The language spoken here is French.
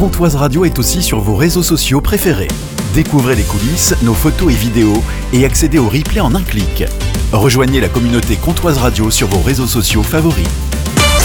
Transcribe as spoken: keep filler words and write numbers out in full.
Comtoise Radio est aussi sur vos réseaux sociaux préférés. Découvrez les coulisses, nos photos et vidéos et accédez au replay en un clic. Rejoignez la communauté Comtoise Radio sur vos réseaux sociaux favoris.